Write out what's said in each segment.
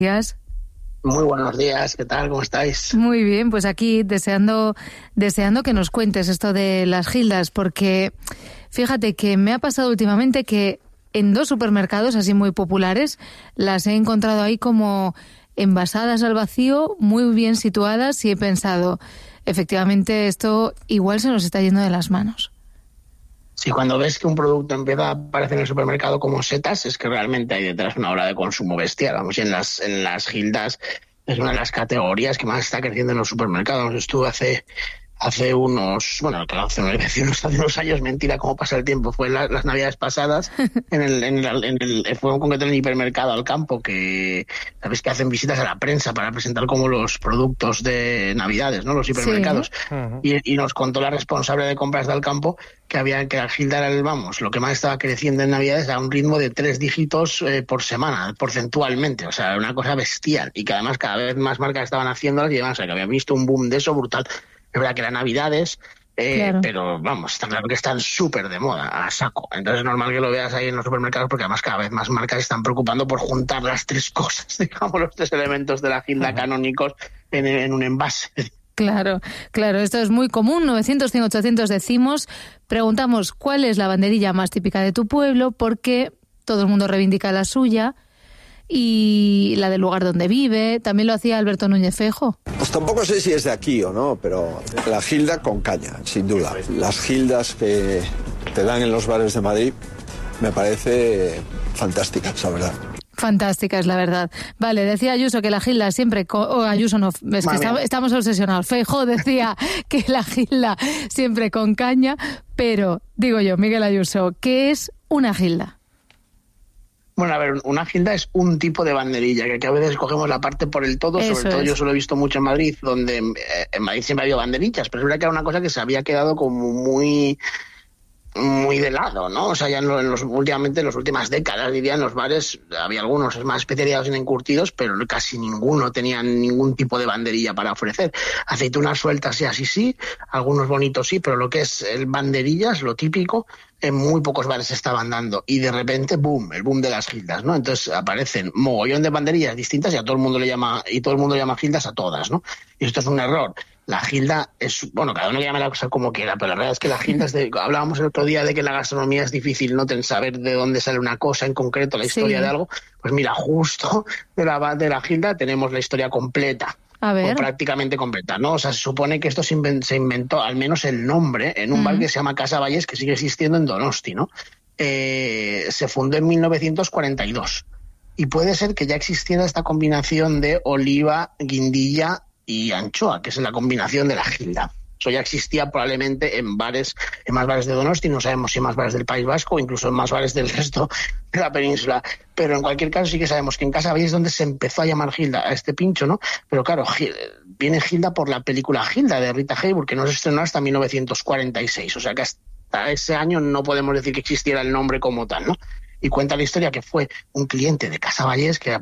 días. Muy buenos días, ¿qué tal? ¿Cómo estáis? Muy bien, pues aquí deseando que nos cuentes esto de las gildas, porque fíjate que me ha pasado últimamente que en 2 supermercados así muy populares las he encontrado ahí como envasadas al vacío, muy bien situadas, y he pensado, efectivamente esto igual se nos está yendo de las manos. Sí, cuando ves que un producto empieza a aparecer en el supermercado como setas, es que realmente hay detrás una ola de consumo bestial. Vamos, y en las gildas es una de las categorías que más está creciendo en los supermercados. Estuve hace unos años, mentira, cómo pasa el tiempo, fue las navidades pasadas, fue en concreto en el hipermercado Al Campo, que sabes que hacen visitas a la prensa para presentar como los productos de navidades, ¿no? Los hipermercados. Sí. Uh-huh. Y nos contó la responsable de compras de Al Campo que la gilda era lo que más estaba creciendo en navidades a un ritmo de 3 dígitos por semana, porcentualmente, o sea, una cosa bestial, y que además cada vez más marcas estaban haciéndolas y además, o sea, que había visto un boom de eso brutal. Es verdad que eran navidades, claro, pero vamos, está claro que están súper de moda, a saco. Entonces es normal que lo veas ahí en los supermercados, porque además cada vez más marcas están preocupando por juntar las 3 cosas, digamos, los 3 elementos de la gilda canónicos en un envase. Claro, esto es muy común, 900, 100, 800 decimos, preguntamos cuál es la banderilla más típica de tu pueblo, porque todo el mundo reivindica la suya, y la del lugar donde vive. También lo hacía Alberto Núñez Feijóo. Pues tampoco sé si es de aquí o no, pero la gilda con caña, sin duda. Las gildas que te dan en los bares de Madrid me parece fantásticas, la verdad. Fantástica es la verdad. Vale, decía Ayuso que la gilda siempre... Ayuso no, es que estamos obsesionados. Feijóo decía que la gilda siempre con caña, pero, digo yo, Miguel Ayuso, ¿qué es una gilda? Bueno, a ver, una gilda es un tipo de banderilla, que a veces cogemos la parte por el todo. Eso sobre todo yo solo he visto mucho en Madrid, donde en Madrid siempre ha habido banderillas, pero es verdad que era una cosa que se había quedado como muy de lado, ¿no? O sea, ya últimamente, en las últimas décadas, diría, en los bares había algunos más especializados en encurtidos, pero casi ninguno tenía ningún tipo de banderilla para ofrecer. Aceitunas sueltas y así sí, algunos bonitos sí, pero lo que es el banderillas, lo típico, en muy pocos bares se estaban dando, y de repente, boom, el boom de las gildas, ¿no? Entonces aparecen mogollón de banderillas distintas y todo el mundo llama gildas a todas, ¿no? Y esto es un error. La gilda es, bueno, cada uno le llama la cosa como quiera, pero la verdad es que la gilda hablábamos el otro día de que la gastronomía es difícil, ¿no? Saber de dónde sale una cosa en concreto, la historia de algo. Pues mira, justo de la gilda tenemos la historia completa. A ver. O prácticamente completa, ¿no? O sea, se supone que esto se inventó, al menos el nombre, en un bar que se llama Casa Vallés, que sigue existiendo en Donosti, ¿no? Se fundó en 1942. Y puede ser que ya existiera esta combinación de oliva, guindilla y anchoa, que es la combinación de la gilda. Eso ya existía probablemente en más bares de Donosti, no sabemos si en más bares del País Vasco o incluso en más bares del resto de la península. Pero en cualquier caso sí que sabemos que en Casa Vallés es donde se empezó a llamar gilda a este pincho, ¿no? Pero claro, viene gilda por la película Gilda de Rita Hayworth, que no se estrenó hasta 1946. O sea que hasta ese año no podemos decir que existiera el nombre como tal, ¿no? Y cuenta la historia que fue un cliente de Casa Vallés que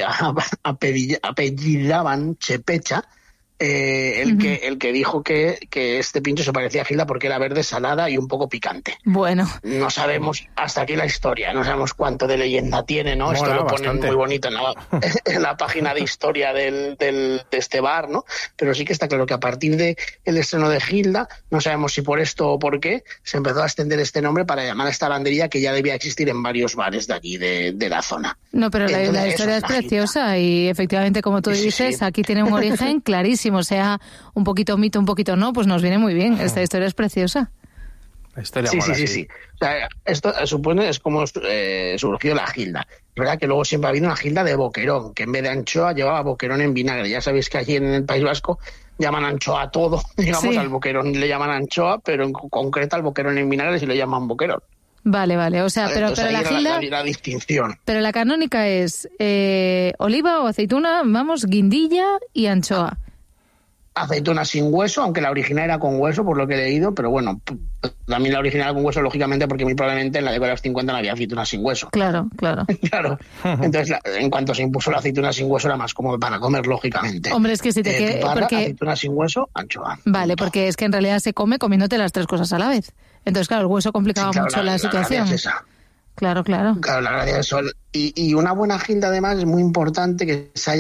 apellidaban Chepecha, el que dijo que este pincho se parecía a gilda porque era verde, salada y un poco picante. Bueno. No sabemos hasta aquí la historia, no sabemos cuánto de leyenda tiene, ¿no? Esto lo ponen muy bonito en la página de historia de este bar, ¿no? Pero sí que está claro que a partir del estreno de Gilda, no sabemos si por esto o por qué, se empezó a extender este nombre para llamar a esta banderilla que ya debía existir en varios bares de allí, de la zona. No, pero la historia es preciosa y efectivamente, como tú dices, aquí tiene un origen clarísimo. O sea, un poquito mito, un poquito no, pues nos viene muy bien. Esta historia es preciosa. La historia sí. O sea, esto supone es como surgió la gilda. Es verdad que luego siempre ha habido una gilda de boquerón, que en vez de anchoa llevaba boquerón en vinagre. Ya sabéis que allí en el País Vasco llaman anchoa a todo. Digamos, al boquerón le llaman anchoa, pero en concreto al boquerón en vinagre sí le llaman boquerón. Vale, o sea, pero la gilda... la distinción. Pero la canónica es oliva o aceituna, guindilla y anchoa. Aceituna sin hueso, aunque la original era con hueso, por lo que he leído, pero bueno, también la original con hueso, lógicamente, porque muy probablemente en la década de los 50 no había aceituna sin hueso. Claro. Claro. Entonces, en cuanto se impuso la aceituna sin hueso, era más cómodo para comer, lógicamente. Hombre, es que si te porque... aceituna sin hueso, anchoa. Vale, porque es que en realidad se come comiéndote las 3 cosas a la vez. Entonces, claro, el hueso complicaba mucho la situación. Es esa. Claro. Claro, la gracia del sol. Y una buena gilda, además, es muy importante que se haya